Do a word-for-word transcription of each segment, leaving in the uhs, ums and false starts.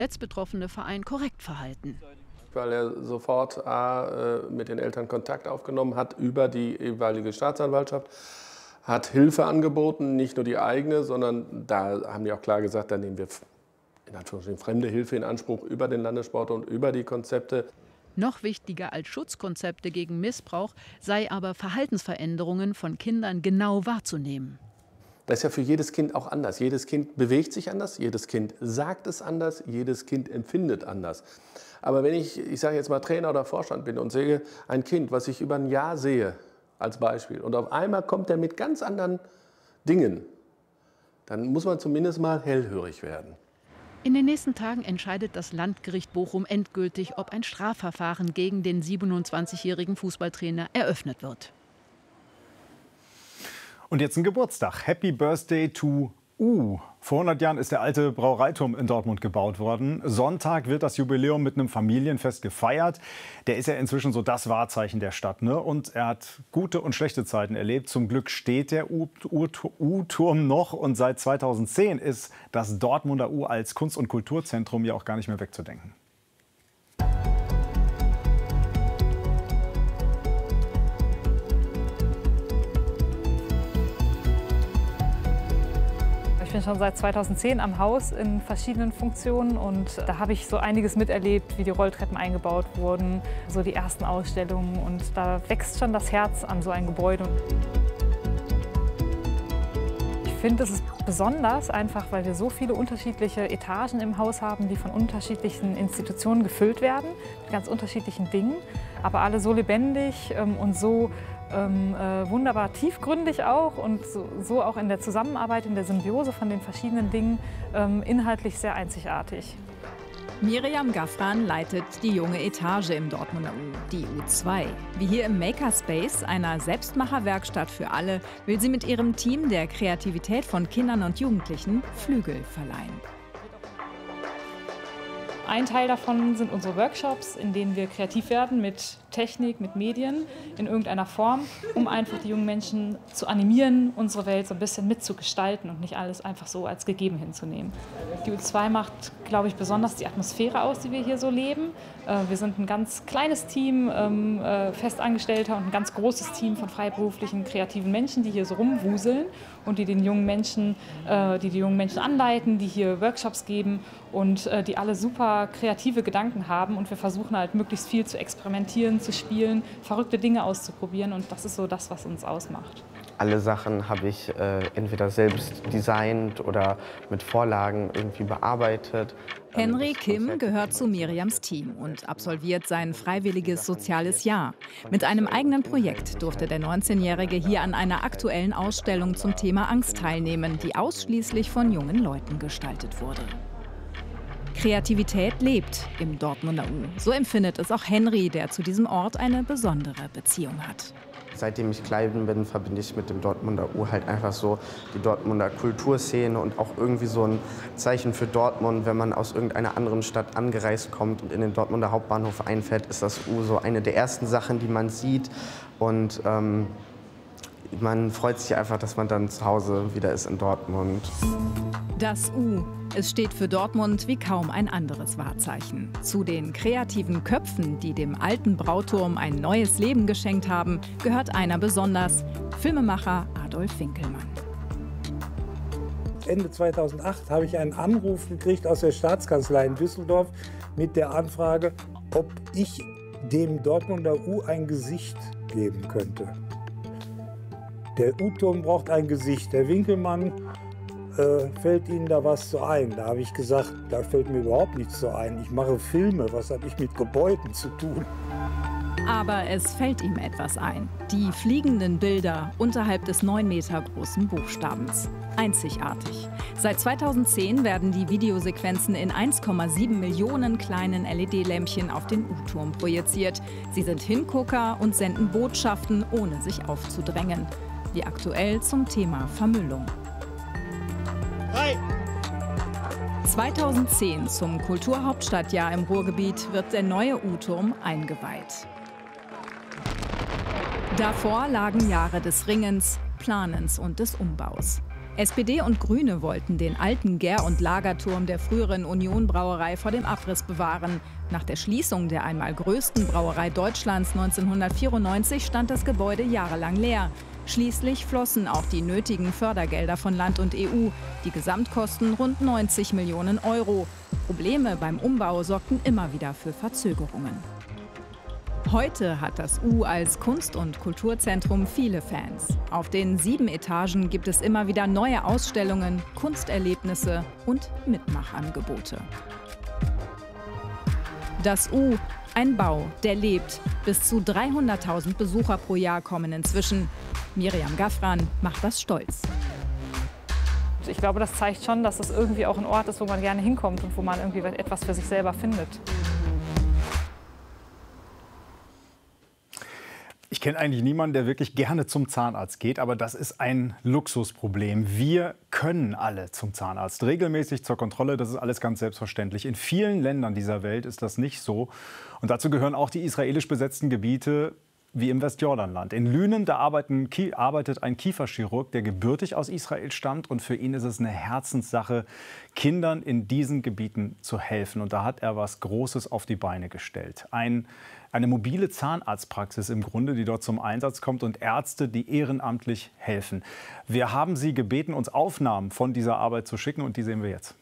betroffene Verein korrekt verhalten. Weil er sofort A, mit den Eltern Kontakt aufgenommen hat über die jeweilige Staatsanwaltschaft, hat Hilfe angeboten, nicht nur die eigene, sondern da haben die auch klar gesagt, da nehmen wir in Anführungsstrichen fremde Hilfe in Anspruch über den Landessport und über die Konzepte. Noch wichtiger als Schutzkonzepte gegen Missbrauch sei aber Verhaltensveränderungen von Kindern genau wahrzunehmen. Das ist ja für jedes Kind auch anders. Jedes Kind bewegt sich anders, jedes Kind sagt es anders, jedes Kind empfindet anders. Aber wenn ich, ich sage jetzt mal Trainer oder Vorstand bin und sehe ein Kind, was ich über ein Jahr sehe, als Beispiel, und auf einmal kommt er mit ganz anderen Dingen, dann muss man zumindest mal hellhörig werden. In den nächsten Tagen entscheidet das Landgericht Bochum endgültig, ob ein Strafverfahren gegen den siebenundzwanzigjährigen Fußballtrainer eröffnet wird. Und jetzt ein Geburtstag. Happy Birthday to U. Vor hundert Jahren ist der alte Brauereiturm in Dortmund gebaut worden. Sonntag wird das Jubiläum mit einem Familienfest gefeiert. Der ist ja inzwischen so das Wahrzeichen der Stadt, ne? Und er hat gute und schlechte Zeiten erlebt. Zum Glück steht der U-Turm noch. Und seit zweitausendzehn ist das Dortmunder U als Kunst- und Kulturzentrum ja auch gar nicht mehr wegzudenken. Ich bin schon seit zweitausendzehn am Haus in verschiedenen Funktionen und da habe ich so einiges miterlebt, wie die Rolltreppen eingebaut wurden, so die ersten Ausstellungen, und da wächst schon das Herz an so ein Gebäude. Ich finde, es ist besonders einfach, weil wir so viele unterschiedliche Etagen im Haus haben, die von unterschiedlichen Institutionen gefüllt werden, mit ganz unterschiedlichen Dingen, aber alle so lebendig ähm, und so Ähm, äh, wunderbar tiefgründig auch und so, so auch in der Zusammenarbeit, in der Symbiose von den verschiedenen Dingen ähm, inhaltlich sehr einzigartig. Miriam Gaffran leitet die junge Etage im Dortmunder U, die U zwei. Wie hier im Makerspace, einer Selbstmacherwerkstatt für alle, will sie mit ihrem Team der Kreativität von Kindern und Jugendlichen Flügel verleihen. Ein Teil davon sind unsere Workshops, in denen wir kreativ werden mit Technik, mit Medien in irgendeiner Form, um einfach die jungen Menschen zu animieren, unsere Welt so ein bisschen mitzugestalten und nicht alles einfach so als gegeben hinzunehmen. Die U zwei macht, glaube ich, besonders die Atmosphäre aus, die wir hier so leben. Wir sind ein ganz kleines Team, Festangestellter, und ein ganz großes Team von freiberuflichen, kreativen Menschen, die hier so rumwuseln und die den jungen Menschen, die die jungen Menschen anleiten, die hier Workshops geben und die alle super kreative Gedanken haben. Und wir versuchen halt möglichst viel zu experimentieren, zu spielen, verrückte Dinge auszuprobieren, und das ist so das, was uns ausmacht. Alle Sachen habe ich äh, entweder selbst designt oder mit Vorlagen irgendwie bearbeitet. Henry Kim gehört zu Miriams Team und absolviert sein freiwilliges soziales Jahr. Mit einem eigenen Projekt durfte der neunzehnjährige hier an einer aktuellen Ausstellung zum Thema Angst teilnehmen, die ausschließlich von jungen Leuten gestaltet wurde. Kreativität lebt im Dortmunder U. So empfindet es auch Henry, der zu diesem Ort eine besondere Beziehung hat. Seitdem ich klein bin, verbinde ich mit dem Dortmunder U halt einfach so die Dortmunder Kulturszene und auch irgendwie so ein Zeichen für Dortmund. Wenn man aus irgendeiner anderen Stadt angereist kommt und in den Dortmunder Hauptbahnhof einfährt, ist das U so eine der ersten Sachen, die man sieht. Und ähm, man freut sich einfach, dass man dann zu Hause wieder ist in Dortmund. Das U. Es steht für Dortmund wie kaum ein anderes Wahrzeichen. Zu den kreativen Köpfen, die dem alten Brauturm ein neues Leben geschenkt haben, gehört einer besonders: Filmemacher Adolf Winkelmann. Ende zweitausendacht habe ich einen Anruf gekriegt aus der Staatskanzlei in Düsseldorf mit der Anfrage, ob ich dem Dortmunder U ein Gesicht geben könnte. Der U-Turm braucht ein Gesicht. Der Winkelmann, äh, fällt Ihnen da was so ein? Da habe ich gesagt, da fällt mir überhaupt nichts so ein. Ich mache Filme, was habe ich mit Gebäuden zu tun? Aber es fällt ihm etwas ein. Die fliegenden Bilder unterhalb des neun Meter großen Buchstabens. Einzigartig. Seit zweitausendzehn werden die Videosequenzen in eins Komma sieben Millionen kleinen L E D-Lämpchen auf den U-Turm projiziert. Sie sind Hingucker und senden Botschaften, ohne sich aufzudrängen. Wie aktuell zum Thema Vermüllung. Hey. zweitausendzehn zum Kulturhauptstadtjahr im Ruhrgebiet wird der neue U-Turm eingeweiht. Davor lagen Jahre des Ringens, Planens und des Umbaus. S P D und Grüne wollten den alten Gär- und Lagerturm der früheren Union-Brauerei vor dem Abriss bewahren. Nach der Schließung der einmal größten Brauerei Deutschlands neunzehnhundertvierundneunzig stand das Gebäude jahrelang leer. Schließlich flossen auch die nötigen Fördergelder von Land und E U. Die Gesamtkosten rund neunzig Millionen Euro. Probleme beim Umbau sorgten immer wieder für Verzögerungen. Heute hat das U als Kunst- und Kulturzentrum viele Fans. Auf den sieben Etagen gibt es immer wieder neue Ausstellungen, Kunsterlebnisse und Mitmachangebote. Das U, ein Bau, der lebt. Bis zu dreihunderttausend Besucher pro Jahr kommen inzwischen. Miriam Gaffran macht das stolz. Ich glaube, das zeigt schon, dass es irgendwie auch ein Ort ist, wo man gerne hinkommt und wo man irgendwie etwas für sich selber findet. Ich kenne eigentlich niemanden, der wirklich gerne zum Zahnarzt geht, aber das ist ein Luxusproblem. Wir können alle zum Zahnarzt, regelmäßig zur Kontrolle, das ist alles ganz selbstverständlich. In vielen Ländern dieser Welt ist das nicht so. Und dazu gehören auch die israelisch besetzten Gebiete wie im Westjordanland. In Lünen, da arbeiten, arbeitet ein Kieferchirurg, der gebürtig aus Israel stammt. Und für ihn ist es eine Herzenssache, Kindern in diesen Gebieten zu helfen. Und da hat er was Großes auf die Beine gestellt. Ein, eine mobile Zahnarztpraxis im Grunde, die dort zum Einsatz kommt und Ärzte, die ehrenamtlich helfen. Wir haben sie gebeten, uns Aufnahmen von dieser Arbeit zu schicken und die sehen wir jetzt.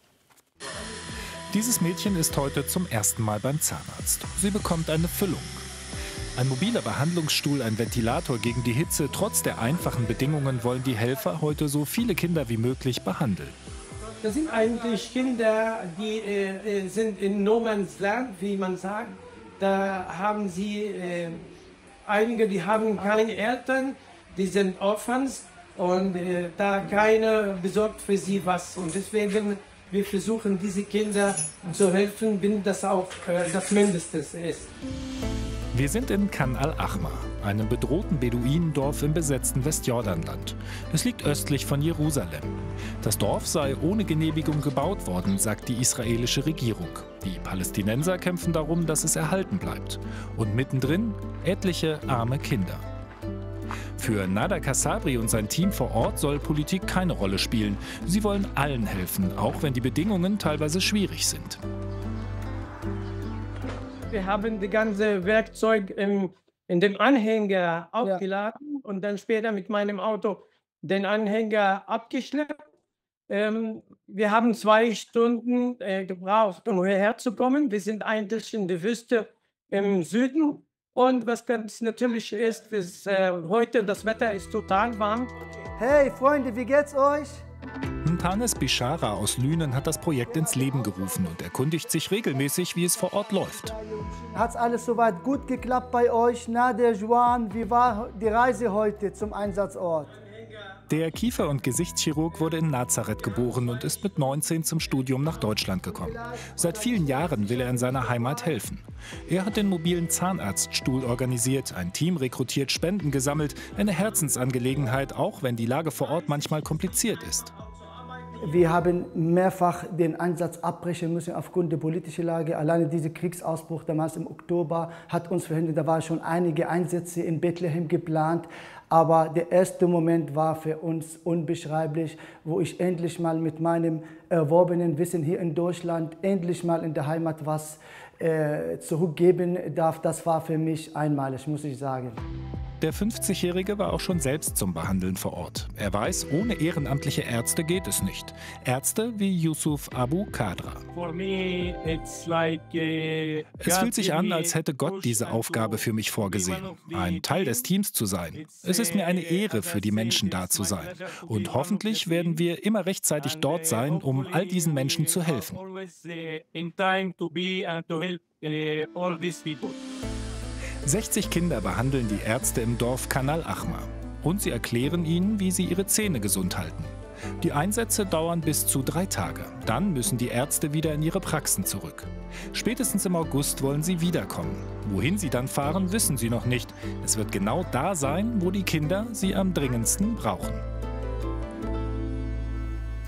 Dieses Mädchen ist heute zum ersten Mal beim Zahnarzt. Sie bekommt eine Füllung. Ein mobiler Behandlungsstuhl, ein Ventilator gegen die Hitze. Trotz der einfachen Bedingungen wollen die Helfer heute so viele Kinder wie möglich behandeln. Das sind eigentlich Kinder, die äh, sind in No Man's Land, wie man sagt. Da haben sie äh, einige, die haben keine Eltern, die sind Orphans und äh, da keiner besorgt für sie was. Und deswegen wir versuchen, diese Kinder zu helfen, wenn das auch äh, das Mindeste ist. Wir sind in Khan al-Ahmar, einem bedrohten Beduinendorf im besetzten Westjordanland. Es liegt östlich von Jerusalem. Das Dorf sei ohne Genehmigung gebaut worden, sagt die israelische Regierung. Die Palästinenser kämpfen darum, dass es erhalten bleibt. Und mittendrin etliche arme Kinder. Für Nader Kassabri und sein Team vor Ort soll Politik keine Rolle spielen. Sie wollen allen helfen, auch wenn die Bedingungen teilweise schwierig sind. Wir haben die ganze Werkzeug im, in dem Anhänger aufgeladen ja. und dann später mit meinem Auto den Anhänger abgeschleppt. Ähm, wir haben zwei Stunden äh, gebraucht, um hierher zu kommen. Wir sind eigentlich in der Wüste im Süden. Und was ganz natürlich ist, ist äh, heute das Wetter ist total warm. Hey Freunde, wie geht's euch? Tanes Bishara aus Lünen hat das Projekt ins Leben gerufen und erkundigt sich regelmäßig, wie es vor Ort läuft. Hat alles soweit gut geklappt bei euch? Nader, Juan, wie war die Reise heute zum Einsatzort? Der Kiefer- und Gesichtschirurg wurde in Nazareth geboren und ist mit neunzehn zum Studium nach Deutschland gekommen. Seit vielen Jahren will er in seiner Heimat helfen. Er hat den mobilen Zahnarztstuhl organisiert, ein Team rekrutiert, Spenden gesammelt. Eine Herzensangelegenheit, auch wenn die Lage vor Ort manchmal kompliziert ist. Wir haben mehrfach den Einsatz abbrechen müssen aufgrund der politischen Lage. Alleine dieser Kriegsausbruch damals im Oktober hat uns verhindert. Da waren schon einige Einsätze in Bethlehem geplant. Aber der erste Moment war für uns unbeschreiblich, wo ich endlich mal mit meinem erworbenen Wissen hier in Deutschland endlich mal in der Heimat was äh, zurückgeben darf. Das war für mich einmalig, muss ich sagen. Der fünfzigjährige war auch schon selbst zum Behandeln vor Ort. Er weiß, ohne ehrenamtliche Ärzte geht es nicht. Ärzte wie Yusuf Abu Kadra. Es fühlt sich an, als hätte Gott diese Aufgabe für mich vorgesehen, ein Teil des Teams zu sein. Es ist mir eine Ehre, für die Menschen da zu sein. Und hoffentlich werden wir immer rechtzeitig dort sein, um all diesen Menschen zu helfen. sechzig Kinder behandeln die Ärzte im Dorf Khan al-Ahmar. Und sie erklären ihnen, wie sie ihre Zähne gesund halten. Die Einsätze dauern bis zu drei Tage. Dann müssen die Ärzte wieder in ihre Praxen zurück. Spätestens im August wollen sie wiederkommen. Wohin sie dann fahren, wissen sie noch nicht. Es wird genau da sein, wo die Kinder sie am dringendsten brauchen.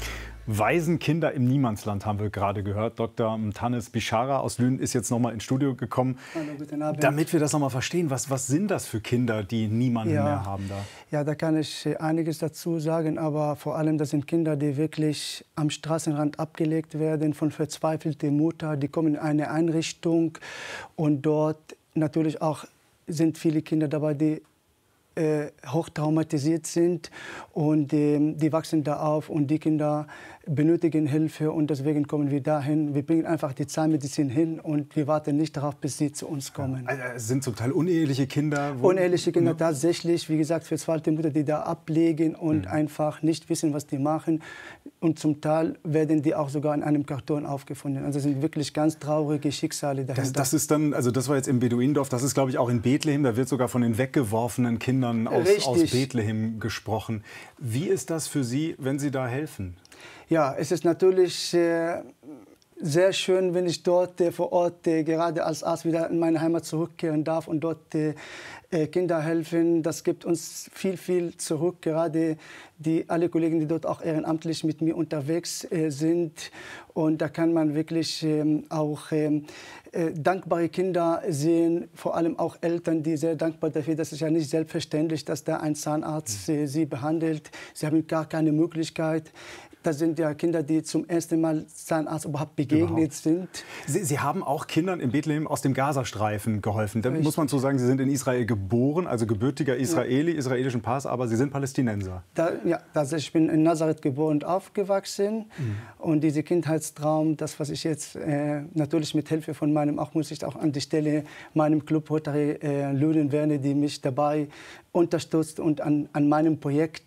Waisenkinder im Niemandsland haben wir gerade gehört. Doktor Mtanis Bishara aus Lünen ist jetzt noch mal ins Studio gekommen. Hallo, guten Abend. Damit wir das noch mal verstehen, was, was sind das für Kinder, die niemanden ja. mehr haben da? Ja, da kann ich einiges dazu sagen, aber vor allem, das sind Kinder, die wirklich am Straßenrand abgelegt werden von verzweifelten Mutter. Die kommen in eine Einrichtung und dort natürlich auch sind viele Kinder dabei, die äh, hochtraumatisiert sind und äh, die wachsen da auf und die Kinder benötigen Hilfe und deswegen kommen wir dahin. Wir bringen einfach die Zahnmedizin hin und wir warten nicht darauf, bis sie zu uns kommen. Also, es sind zum Teil uneheliche Kinder? Wo Uneheliche Kinder tatsächlich, wie gesagt, verzweifelte Mütter, die da ablegen und mhm. einfach nicht wissen, was die machen. Und zum Teil werden die auch sogar in einem Karton aufgefunden. Also es sind wirklich ganz traurige Schicksale dahinter. Das, das ist dann, also das war jetzt im Beduinendorf, das ist glaube ich auch in Bethlehem, da wird sogar von den weggeworfenen Kindern aus, aus Bethlehem gesprochen. Wie ist das für Sie, wenn Sie da helfen? Ja, es ist natürlich äh, sehr schön, wenn ich dort äh, vor Ort äh, gerade als Arzt wieder in meine Heimat zurückkehren darf und dort äh, äh, Kinder helfen. Das gibt uns viel, viel zurück. Gerade die, alle Kollegen, die dort auch ehrenamtlich mit mir unterwegs äh, sind. Und da kann man wirklich äh, auch äh, äh, dankbare Kinder sehen, vor allem auch Eltern, die sehr dankbar dafür. Das ist ja nicht selbstverständlich, dass da ein Zahnarzt äh, sie behandelt. Sie haben gar keine Möglichkeit. Das sind ja Kinder, die zum ersten Mal Zahnarzt überhaupt begegnet überhaupt. sind. Sie, Sie haben auch Kindern in Bethlehem aus dem Gazastreifen geholfen. Da muss man so sagen, Sie sind in Israel geboren, also gebürtiger Israeli, ja. israelischen Pass, aber Sie sind Palästinenser. Da, ja, also ich bin in Nazareth geboren und aufgewachsen. Mhm. Und dieser Kindheitstraum, das, was ich jetzt äh, natürlich mit Hilfe von meinem, auch muss ich auch an die Stelle meinem Club Rotary äh, Lünen werde, die mich dabei unterstützt und an, an meinem Projekt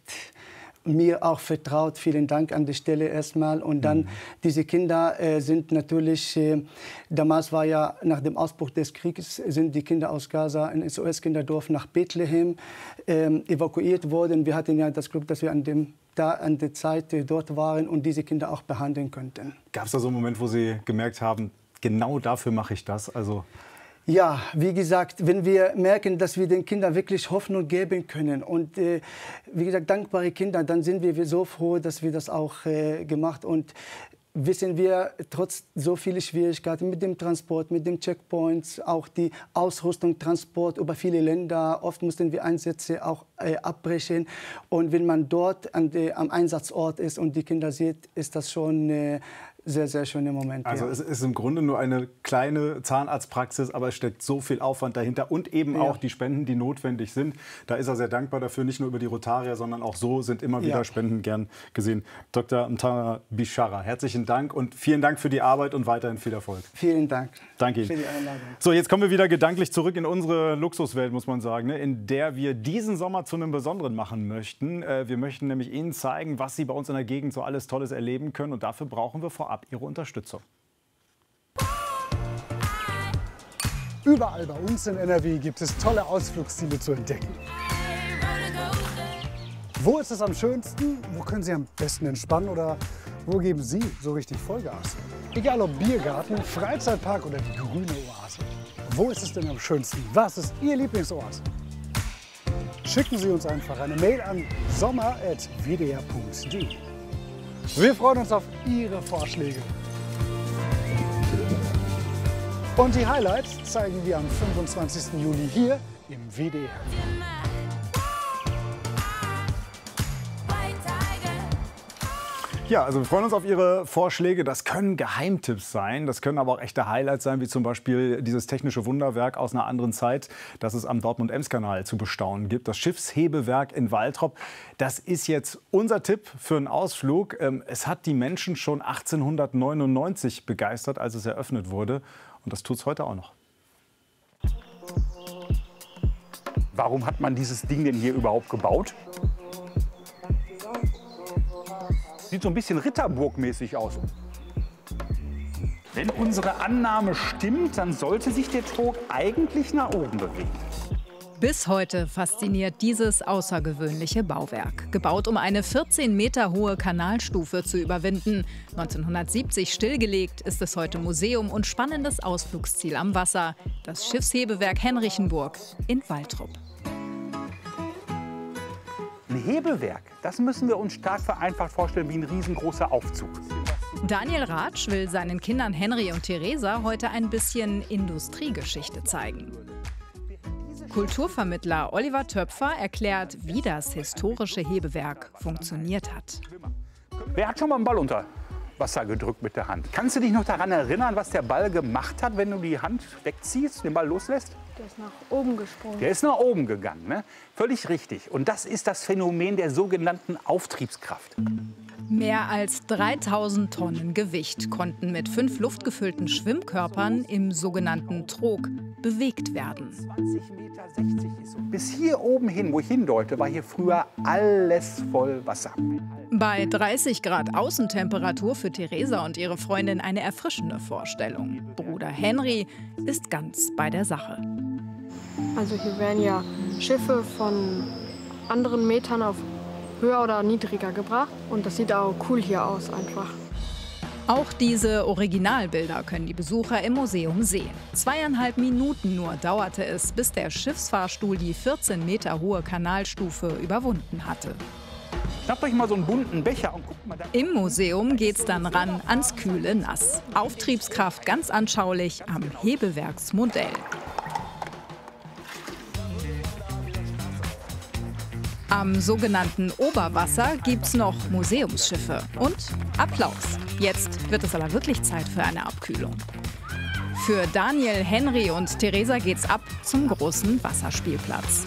mir auch vertraut. Vielen Dank an die Stelle erstmal. Und dann, mhm. diese Kinder äh, sind natürlich, äh, damals war ja nach dem Ausbruch des Krieges, sind die Kinder aus Gaza in S O S-Kinderdorf nach Bethlehem äh, evakuiert worden. Wir hatten ja das Glück, dass wir an, dem, da, an der Zeit äh, dort waren und diese Kinder auch behandeln könnten. Gab es da so einen Moment, wo Sie gemerkt haben, genau dafür mache ich das? Also ja, wie gesagt, wenn wir merken, dass wir den Kindern wirklich Hoffnung geben können und äh, wie gesagt, dankbare Kinder, dann sind wir so froh, dass wir das auch äh, gemacht und wissen wir, trotz so vieler Schwierigkeiten mit dem Transport, mit den Checkpoints, auch die Ausrüstung, Transport über viele Länder, oft mussten wir Einsätze auch äh, abbrechen und wenn man dort an de, am Einsatzort ist und die Kinder sieht, ist das schon äh, sehr, sehr schöne Momente. Also ja. es ist im Grunde nur eine kleine Zahnarztpraxis, aber es steckt so viel Aufwand dahinter und eben ja. auch die Spenden, die notwendig sind. Da ist er sehr dankbar dafür, nicht nur über die Rotarier, sondern auch so sind immer wieder ja. Spenden gern gesehen. Doktor Mtanis Bishara, herzlichen Dank und vielen Dank für die Arbeit und weiterhin viel Erfolg. Vielen Dank. Danke Ihnen. Für die Einladung. So, jetzt kommen wir wieder gedanklich zurück in unsere Luxuswelt, muss man sagen, ne, in der wir diesen Sommer zu einem Besonderen machen möchten. Äh, wir möchten nämlich Ihnen zeigen, was Sie bei uns in der Gegend so alles Tolles erleben können und dafür brauchen wir vorab Ihre Unterstützung. Überall bei uns in N R W gibt es tolle Ausflugsziele zu entdecken. Wo ist es am schönsten? Wo können Sie am besten entspannen? Oder wo geben Sie so richtig Vollgas? Egal ob Biergarten, Freizeitpark oder die grüne Oase. Wo ist es denn am schönsten? Was ist Ihr Lieblingsoase? Schicken Sie uns einfach eine Mail an sommer at w d r punkt d e. Wir freuen uns auf Ihre Vorschläge. Und die Highlights zeigen wir am fünfundzwanzigsten Juli hier im W D R. Ja, also wir freuen uns auf Ihre Vorschläge. Das können Geheimtipps sein, das können aber auch echte Highlights sein, wie zum Beispiel dieses technische Wunderwerk aus einer anderen Zeit, das es am Dortmund-Ems-Kanal zu bestaunen gibt. Das Schiffshebewerk in Waltrop. Das ist jetzt unser Tipp für einen Ausflug. Es hat die Menschen schon achtzehnhundertneunundneunzig begeistert, als es eröffnet wurde. Und das tut es heute auch noch. Warum hat man dieses Ding denn hier überhaupt gebaut? Sieht so ein bisschen Ritterburgmäßig aus. Wenn unsere Annahme stimmt, dann sollte sich der Trog eigentlich nach oben bewegen. Bis heute fasziniert dieses außergewöhnliche Bauwerk. Gebaut, um eine vierzehn Meter hohe Kanalstufe zu überwinden. neunzehnhundertsiebzig stillgelegt, ist es heute Museum und spannendes Ausflugsziel am Wasser. Das Schiffshebewerk Henrichenburg in Waltrop. Eine Hebewerk, das müssen wir uns stark vereinfacht vorstellen wie ein riesengroßer Aufzug. Daniel Ratsch will seinen Kindern Henry und Theresa heute ein bisschen Industriegeschichte zeigen. Kulturvermittler Oliver Töpfer erklärt, wie das historische Hebewerk funktioniert hat. Wer hat schon mal einen Ball unter Wasser gedrückt mit der Hand? Kannst du dich noch daran erinnern, was der Ball gemacht hat, wenn du die Hand wegziehst, den Ball loslässt? Der ist nach oben gesprungen. Der ist nach oben gegangen, ne? Völlig richtig. Und das ist das Phänomen der sogenannten Auftriebskraft. Mehr als dreitausend Tonnen Gewicht konnten mit fünf luftgefüllten Schwimmkörpern im sogenannten Trog bewegt werden. zwanzig Meter sechzig ist so. Bis hier oben hin, wo ich hindeute, war hier früher alles voll Wasser. Bei dreißig Grad Außentemperatur für Theresa und ihre Freundin eine erfrischende Vorstellung. Bruder Henry ist ganz bei der Sache. Also hier werden ja Schiffe von anderen Metern auf höher oder niedriger gebracht. Und das sieht auch cool hier aus einfach. Auch diese Originalbilder können die Besucher im Museum sehen. Zweieinhalb Minuten nur dauerte es, bis der Schiffsfahrstuhl die vierzehn Meter hohe Kanalstufe überwunden hatte. Schnappt euch mal so einen bunten Becher und guckt mal da. Im Museum geht's dann ran ans kühle Nass. Auftriebskraft ganz anschaulich am Hebewerksmodell. Am sogenannten Oberwasser gibt's noch Museumsschiffe und Applaus. Jetzt wird es aber wirklich Zeit für eine Abkühlung. Für Daniel, Henry und Theresa geht's ab zum großen Wasserspielplatz.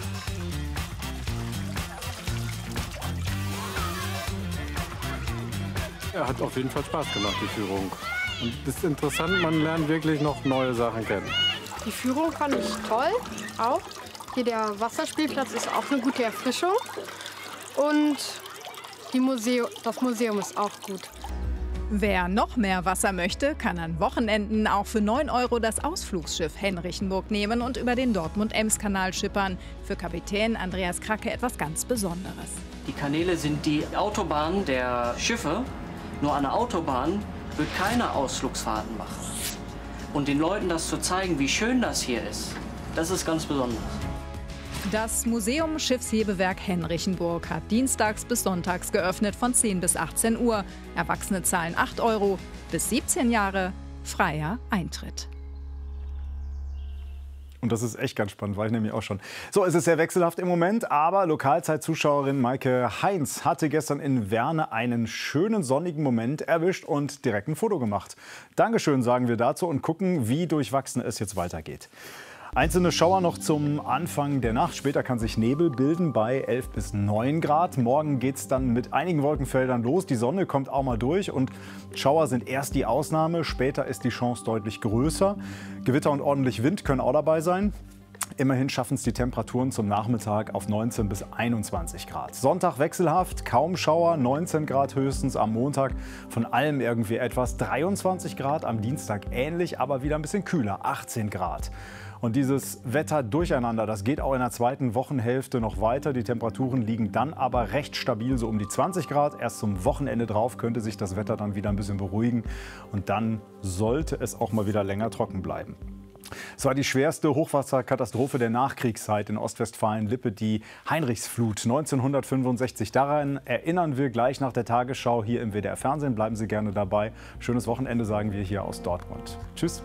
Er hat auf jeden Fall Spaß gemacht, die Führung. Und es ist interessant, man lernt wirklich noch neue Sachen kennen. Die Führung fand ich toll, auch. Hier der Wasserspielplatz ist auch eine gute Erfrischung. Und die Museum, das Museum ist auch gut. Wer noch mehr Wasser möchte, kann an Wochenenden auch für neun Euro das Ausflugsschiff Henrichenburg nehmen und über den Dortmund-Ems-Kanal schippern. Für Kapitän Andreas Kracke etwas ganz Besonderes. Die Kanäle sind die Autobahn der Schiffe. Nur an der Autobahn wird keine Ausflugsfahrten machen. Und den Leuten das zu zeigen, wie schön das hier ist, das ist ganz besonders. Das Museum Schiffshebewerk Henrichenburg hat dienstags bis sonntags geöffnet von zehn bis achtzehn Uhr. Erwachsene zahlen acht Euro, bis siebzehn Jahre freier Eintritt. Und das ist echt ganz spannend, war ich nämlich auch schon. So, es ist sehr wechselhaft im Moment, aber Lokalzeit-Zuschauerin Maike Heinz hatte gestern in Werne einen schönen sonnigen Moment erwischt und direkt ein Foto gemacht. Dankeschön, sagen wir dazu und gucken, wie durchwachsen es jetzt weitergeht. Einzelne Schauer noch zum Anfang der Nacht. Später kann sich Nebel bilden bei elf bis neun Grad. Morgen geht es dann mit einigen Wolkenfeldern los. Die Sonne kommt auch mal durch und Schauer sind erst die Ausnahme. Später ist die Chance deutlich größer. Gewitter und ordentlich Wind können auch dabei sein. Immerhin schaffen es die Temperaturen zum Nachmittag auf neunzehn bis einundzwanzig Grad. Sonntag wechselhaft, kaum Schauer, neunzehn Grad höchstens. Am Montag von allem irgendwie etwas, dreiundzwanzig Grad. Am Dienstag ähnlich, aber wieder ein bisschen kühler, achtzehn Grad. Und dieses Wetterdurcheinander, das geht auch in der zweiten Wochenhälfte noch weiter. Die Temperaturen liegen dann aber recht stabil, so um die zwanzig Grad. Erst zum Wochenende drauf könnte sich das Wetter dann wieder ein bisschen beruhigen. Und dann sollte es auch mal wieder länger trocken bleiben. Es war die schwerste Hochwasserkatastrophe der Nachkriegszeit in Ostwestfalen-Lippe, die Heinrichsflut neunzehnhundertfünfundsechzig. Daran erinnern wir gleich nach der Tagesschau hier im W D R-Fernsehen. Bleiben Sie gerne dabei. Schönes Wochenende, sagen wir hier aus Dortmund. Tschüss.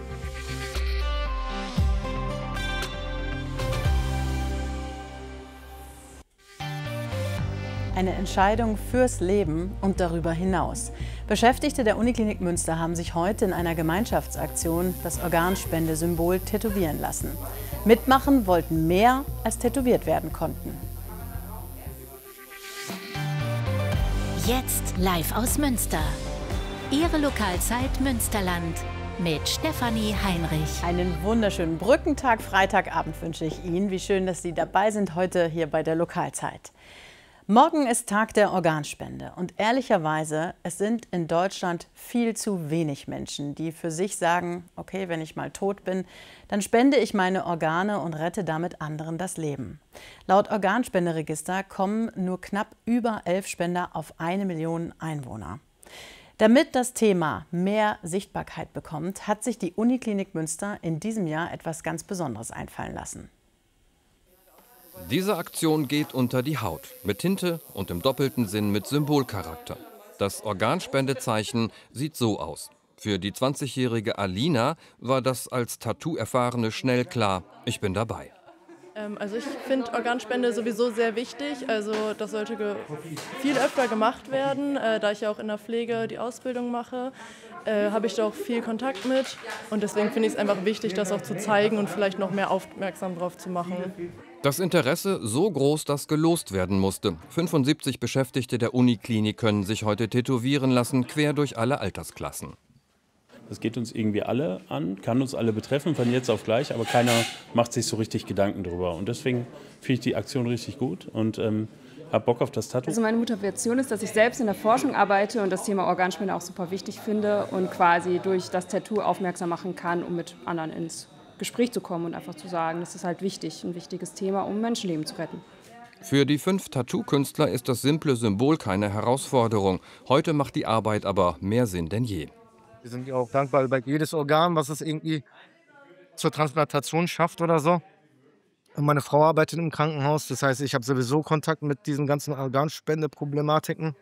Eine Entscheidung fürs Leben und darüber hinaus. Beschäftigte der Uniklinik Münster haben sich heute in einer Gemeinschaftsaktion das Organspendesymbol tätowieren lassen. Mitmachen wollten mehr, als tätowiert werden konnten. Jetzt live aus Münster. Ihre Lokalzeit Münsterland mit Stefanie Heinrich. Einen wunderschönen Brückentag, Freitagabend wünsche ich Ihnen. Wie schön, dass Sie dabei sind heute hier bei der Lokalzeit. Morgen ist Tag der Organspende und ehrlicherweise, es sind in Deutschland viel zu wenig Menschen, die für sich sagen, okay, wenn ich mal tot bin, dann spende ich meine Organe und rette damit anderen das Leben. Laut Organspenderegister kommen nur knapp über elf Spender auf eine Million Einwohner. Damit das Thema mehr Sichtbarkeit bekommt, hat sich die Uniklinik Münster in diesem Jahr etwas ganz Besonderes einfallen lassen. Diese Aktion geht unter die Haut, mit Tinte und im doppelten Sinn mit Symbolcharakter. Das Organspendezeichen sieht so aus. Für die zwanzigjährige Alina war das als Tattoo-Erfahrene schnell klar, ich bin dabei. Also ich finde Organspende sowieso sehr wichtig. Also das sollte viel öfter gemacht werden. Da ich ja auch in der Pflege die Ausbildung mache, habe ich da auch viel Kontakt mit. Und deswegen finde ich es einfach wichtig, das auch zu zeigen und vielleicht noch mehr aufmerksam drauf zu machen. Das Interesse so groß, dass gelost werden musste. fünfundsiebzig Beschäftigte der Uniklinik können sich heute tätowieren lassen, quer durch alle Altersklassen. Das geht uns irgendwie alle an, kann uns alle betreffen, von jetzt auf gleich, aber keiner macht sich so richtig Gedanken drüber. Und deswegen finde ich die Aktion richtig gut und ähm, habe Bock auf das Tattoo. Also meine Motivation ist, dass ich selbst in der Forschung arbeite und das Thema Organspende auch super wichtig finde und quasi durch das Tattoo aufmerksam machen kann, um mit anderen ins Gespräch zu kommen und einfach zu sagen, das ist halt wichtig, ein wichtiges Thema, um Menschenleben zu retten. Für die fünf Tattoo-Künstler ist das simple Symbol keine Herausforderung. Heute macht die Arbeit aber mehr Sinn denn je. Wir sind ja auch dankbar über jedes Organ, was es irgendwie zur Transplantation schafft oder so. Und meine Frau arbeitet im Krankenhaus, das heißt, ich habe sowieso Kontakt mit diesen ganzen Organspendeproblematiken.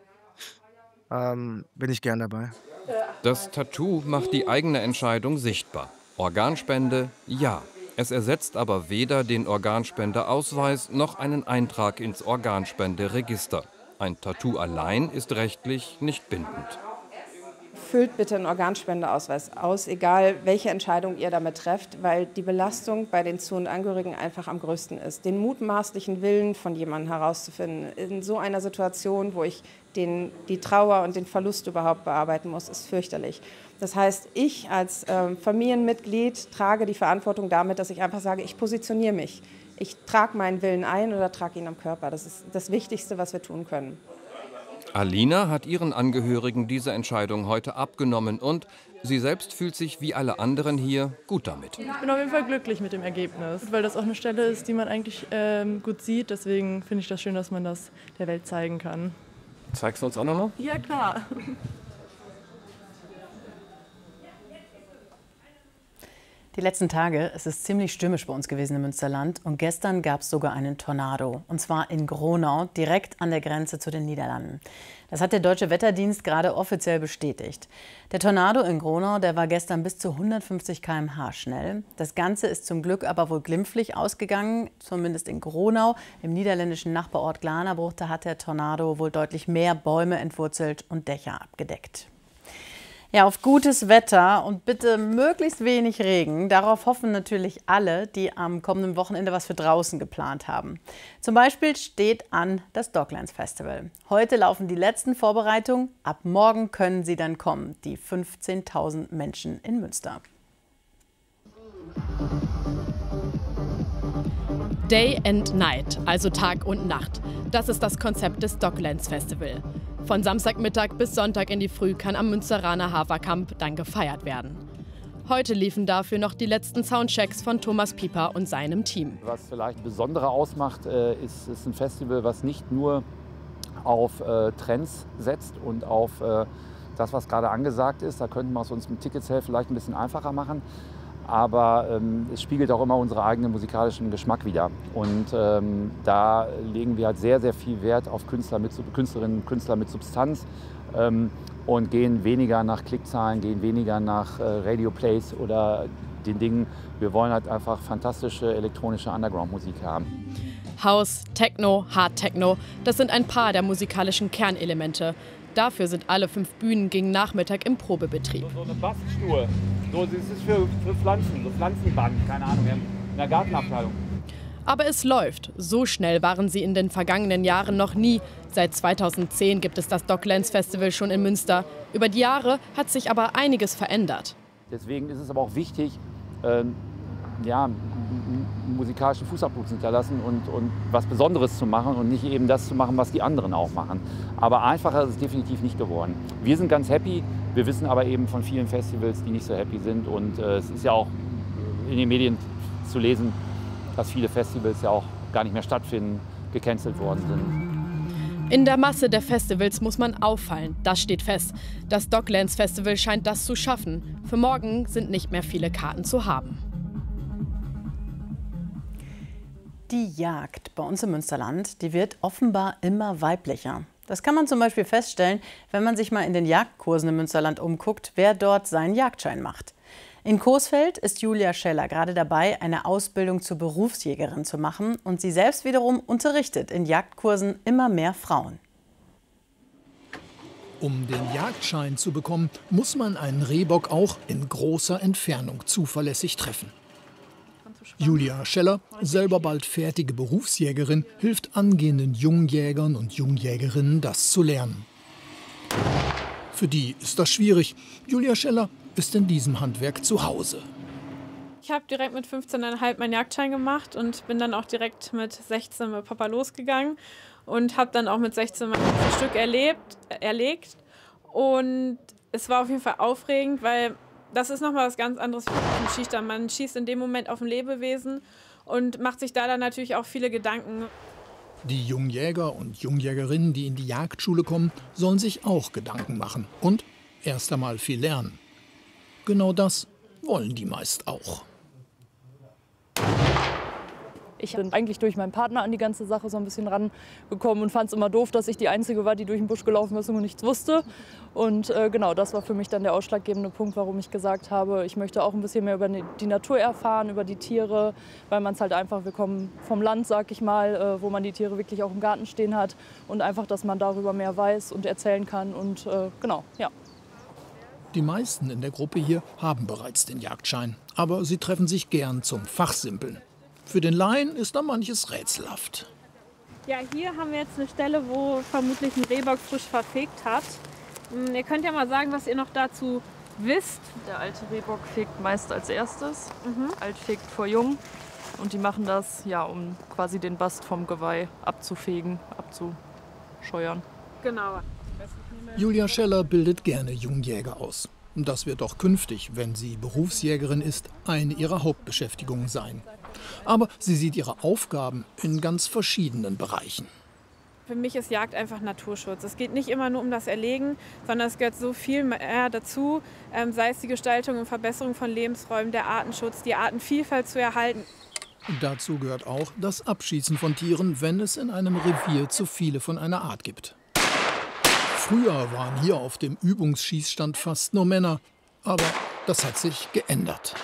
Ähm, bin ich gern dabei. Das Tattoo macht die eigene Entscheidung sichtbar. Organspende, ja. Es ersetzt aber weder den Organspendeausweis noch einen Eintrag ins Organspenderegister. Ein Tattoo allein ist rechtlich nicht bindend. Füllt bitte einen Organspendeausweis aus, egal welche Entscheidung ihr damit trefft, weil die Belastung bei den Zu- und Angehörigen einfach am größten ist. Den mutmaßlichen Willen von jemandem herauszufinden, in so einer Situation, wo ich den, die Trauer und den Verlust überhaupt bearbeiten muss, ist fürchterlich. Das heißt, ich als äh, Familienmitglied trage die Verantwortung damit, dass ich einfach sage, ich positioniere mich. Ich trage meinen Willen ein oder trage ihn am Körper. Das ist das Wichtigste, was wir tun können. Alina hat ihren Angehörigen diese Entscheidung heute abgenommen und sie selbst fühlt sich wie alle anderen hier gut damit. Ich bin auf jeden Fall glücklich mit dem Ergebnis, weil das auch eine Stelle ist, die man eigentlich ähm, gut sieht. Deswegen finde ich das schön, dass man das der Welt zeigen kann. Zeigst du uns auch noch? Ja, klar. Die letzten Tage, es ist ziemlich stürmisch bei uns gewesen im Münsterland und gestern gab es sogar einen Tornado, und zwar in Gronau, direkt an der Grenze zu den Niederlanden. Das hat der Deutsche Wetterdienst gerade offiziell bestätigt. Der Tornado in Gronau, der war gestern bis zu hundertfünfzig Kilometer pro Stunde schnell. Das Ganze ist zum Glück aber wohl glimpflich ausgegangen, zumindest in Gronau. Im niederländischen Nachbarort Glanabruch, da hat der Tornado wohl deutlich mehr Bäume entwurzelt und Dächer abgedeckt. Ja, auf gutes Wetter und bitte möglichst wenig Regen. Darauf hoffen natürlich alle, die am kommenden Wochenende was für draußen geplant haben. Zum Beispiel steht an das Docklands Festival. Heute laufen die letzten Vorbereitungen. Ab morgen können sie dann kommen, die fünfzehntausend Menschen in Münster. Day and Night, also Tag und Nacht. Das ist das Konzept des Docklands Festival. Von Samstagmittag bis Sonntag in die Früh kann am Münsteraner Haferkamp dann gefeiert werden. Heute liefen dafür noch die letzten Soundchecks von Thomas Pieper und seinem Team. Was vielleicht besonderer ausmacht, ist, ist ein Festival, was nicht nur auf äh, Trends setzt und auf äh, das, was gerade angesagt ist. Da könnten wir es uns mit Ticketsale vielleicht ein bisschen einfacher machen. Aber ähm, es spiegelt auch immer unseren eigenen musikalischen Geschmack wider. Und ähm, da legen wir halt sehr, sehr viel Wert auf Künstler mit, Künstlerinnen und Künstler mit Substanz ähm, und gehen weniger nach Klickzahlen, gehen weniger nach äh, Radio-Plays oder den Dingen. Wir wollen halt einfach fantastische elektronische Underground-Musik haben. House, Techno, Hard Techno, das sind ein paar der musikalischen Kernelemente. Dafür sind alle fünf Bühnen gegen Nachmittag im Probebetrieb. So eine Baststuhl, so, das ist für, für Pflanzen, so Pflanzenband, keine Ahnung, in der Gartenabteilung. Aber es läuft. So schnell waren sie in den vergangenen Jahren noch nie. Seit zweitausendzehn gibt es das Docklands Festival schon in Münster. Über die Jahre hat sich aber einiges verändert. Deswegen ist es aber auch wichtig, ähm, ja, einen musikalischen Fußabdruck zu hinterlassen und, und was Besonderes zu machen und nicht eben das zu machen, was die anderen auch machen. Aber einfacher ist es definitiv nicht geworden. Wir sind ganz happy, wir wissen aber eben von vielen Festivals, die nicht so happy sind. Und äh, es ist ja auch in den Medien zu lesen, dass viele Festivals ja auch gar nicht mehr stattfinden, gecancelt worden sind. In der Masse der Festivals muss man auffallen, das steht fest. Das Docklands Festival scheint das zu schaffen. Für morgen sind nicht mehr viele Karten zu haben. Die Jagd bei uns im Münsterland, die wird offenbar immer weiblicher. Das kann man zum Beispiel feststellen, wenn man sich mal in den Jagdkursen im Münsterland umguckt, wer dort seinen Jagdschein macht. In Coesfeld ist Julia Scheller gerade dabei, eine Ausbildung zur Berufsjägerin zu machen, und sie selbst wiederum unterrichtet in Jagdkursen immer mehr Frauen. Um den Jagdschein zu bekommen, muss man einen Rehbock auch in großer Entfernung zuverlässig treffen. Julia Scheller, selber bald fertige Berufsjägerin, hilft angehenden Jungjägern und Jungjägerinnen, das zu lernen. Für die ist das schwierig. Julia Scheller ist in diesem Handwerk zu Hause. Ich habe direkt mit fünfzehn Komma fünf meinen Jagdschein gemacht und bin dann auch direkt mit sechzehn mit Papa losgegangen und habe dann auch mit sechzehn mein Stück erlebt, erlegt. Und es war auf jeden Fall aufregend, weil das ist nochmal was ganz anderes wie ein Schießstand. Man schießt in dem Moment auf ein Lebewesen und macht sich da dann natürlich auch viele Gedanken. Die Jungjäger und Jungjägerinnen, die in die Jagdschule kommen, sollen sich auch Gedanken machen und erst einmal viel lernen. Genau das wollen die meist auch. Ich bin eigentlich durch meinen Partner an die ganze Sache so ein bisschen rangekommen und fand es immer doof, dass ich die Einzige war, die durch den Busch gelaufen ist und nichts wusste. Und äh, genau, das war für mich dann der ausschlaggebende Punkt, warum ich gesagt habe, ich möchte auch ein bisschen mehr über die Natur erfahren, über die Tiere, weil man es halt einfach, wir kommen vom Land, sag ich mal, äh, wo man die Tiere wirklich auch im Garten stehen hat, und einfach, dass man darüber mehr weiß und erzählen kann und äh, genau, ja. Die meisten in der Gruppe hier haben bereits den Jagdschein, aber sie treffen sich gern zum Fachsimpeln. Für den Laien ist da manches rätselhaft. Ja, hier haben wir jetzt eine Stelle, wo vermutlich ein Rehbock frisch verfegt hat. Ihr könnt ja mal sagen, was ihr noch dazu wisst. Der alte Rehbock fegt meist als erstes. Mhm. Alt fegt vor jung. Und die machen das, ja, um quasi den Bast vom Geweih abzufegen, abzuscheuern. Genau. Julia Scheller bildet gerne Jungjäger aus. Das wird auch künftig, wenn sie Berufsjägerin ist, eine ihrer Hauptbeschäftigungen sein. Aber sie sieht ihre Aufgaben in ganz verschiedenen Bereichen. Für mich ist Jagd einfach Naturschutz. Es geht nicht immer nur um das Erlegen, sondern es gehört so viel mehr dazu, ähm, sei es die Gestaltung und Verbesserung von Lebensräumen, der Artenschutz, die Artenvielfalt zu erhalten. Dazu gehört auch das Abschießen von Tieren, wenn es in einem Revier zu viele von einer Art gibt. Früher waren hier auf dem Übungsschießstand fast nur Männer, aber das hat sich geändert.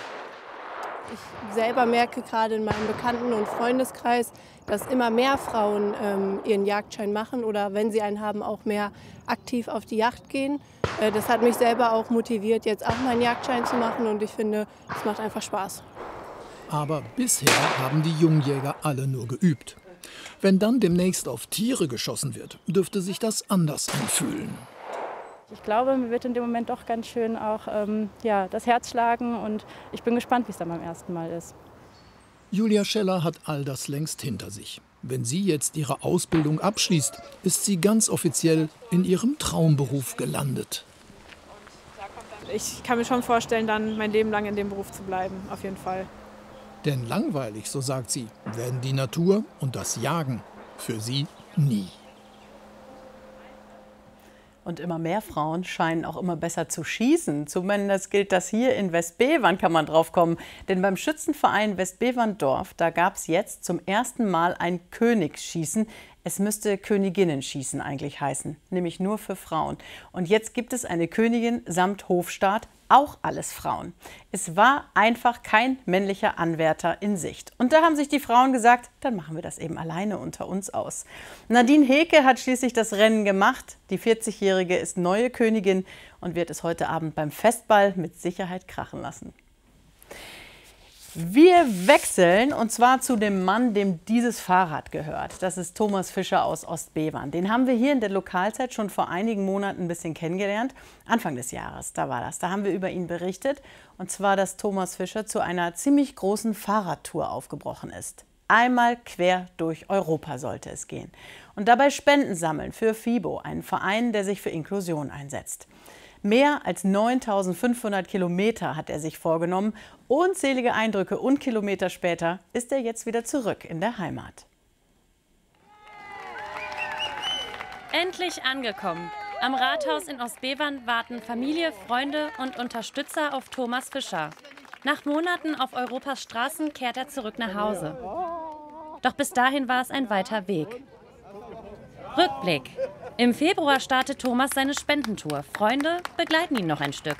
Ich selber merke gerade in meinem Bekannten- und Freundeskreis, dass immer mehr Frauen ähm, ihren Jagdschein machen oder wenn sie einen haben, auch mehr aktiv auf die Jagd gehen. Äh, das hat mich selber auch motiviert, jetzt auch meinen Jagdschein zu machen, und ich finde, es macht einfach Spaß. Aber bisher haben die Jungjäger alle nur geübt. Wenn dann demnächst auf Tiere geschossen wird, dürfte sich das anders anfühlen. Ich glaube, mir wird in dem Moment doch ganz schön auch ähm, ja, das Herz schlagen, und ich bin gespannt, wie es dann beim ersten Mal ist. Julia Scheller hat all das längst hinter sich. Wenn sie jetzt ihre Ausbildung abschließt, ist sie ganz offiziell in ihrem Traumberuf gelandet. Ich kann mir schon vorstellen, dann mein Leben lang in dem Beruf zu bleiben, auf jeden Fall. Denn langweilig, so sagt sie, werden die Natur und das Jagen für sie nie. Und immer mehr Frauen scheinen auch immer besser zu schießen. Zumindest gilt das hier in Westbevern, kann man drauf kommen. Denn beim Schützenverein Westbeverndorf, da gab es jetzt zum ersten Mal ein Königsschießen. Es müsste Königinnenschießen eigentlich heißen, nämlich nur für Frauen. Und jetzt gibt es eine Königin samt Hofstaat, auch alles Frauen. Es war einfach kein männlicher Anwärter in Sicht. Und da haben sich die Frauen gesagt, dann machen wir das eben alleine unter uns aus. Nadine Heke hat schließlich das Rennen gemacht. Die vierzigjährige ist neue Königin und wird es heute Abend beim Festball mit Sicherheit krachen lassen. Wir wechseln, und zwar zu dem Mann, dem dieses Fahrrad gehört. Das ist Thomas Fischer aus Ostbevern. Den haben wir hier in der Lokalzeit schon vor einigen Monaten ein bisschen kennengelernt. Anfang des Jahres, da war das. Da haben wir über ihn berichtet. Und zwar, dass Thomas Fischer zu einer ziemlich großen Fahrradtour aufgebrochen ist. Einmal quer durch Europa sollte es gehen. Und dabei Spenden sammeln für FIBO, einen Verein, der sich für Inklusion einsetzt. Mehr als neuntausendfünfhundert Kilometer hat er sich vorgenommen. Unzählige Eindrücke und Kilometer später ist er jetzt wieder zurück in der Heimat. Endlich angekommen. Am Rathaus in Ostbevern warten Familie, Freunde und Unterstützer auf Thomas Fischer. Nach Monaten auf Europas Straßen kehrt er zurück nach Hause. Doch bis dahin war es ein weiter Weg. Rückblick. Im Februar startet Thomas seine Spendentour. Freunde begleiten ihn noch ein Stück.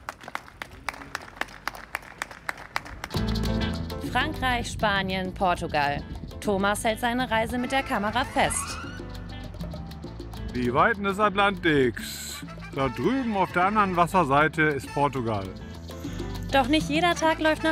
Frankreich, Spanien, Portugal. Thomas hält seine Reise mit der Kamera fest. Die Weiten des Atlantiks. Da drüben auf der anderen Wasserseite ist Portugal. Doch nicht jeder Tag läuft nach